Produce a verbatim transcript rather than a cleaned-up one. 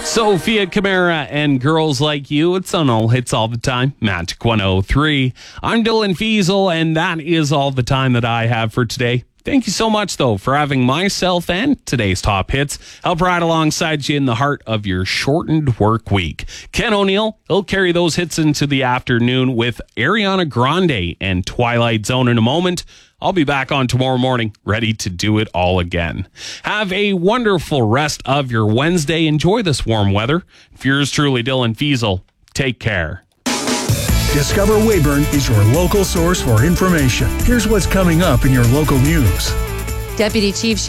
Sophia Kamara and Girls Like You. It's on All Hits All the Time. Magic one oh three. I'm Dylan Fiesel, and that is all the time that I have for today. Thank you so much, though, for having myself and today's top hits help ride alongside you in the heart of your shortened work week. Ken O'Neill, he'll carry those hits into the afternoon with Ariana Grande and Twilight Zone in a moment. I'll be back on tomorrow morning, ready to do it all again. Have a wonderful rest of your Wednesday. Enjoy this warm weather. For yours truly, Dylan Fiesel, take care. Discover Weyburn is your local source for information. Here's what's coming up in your local news. Deputy Chief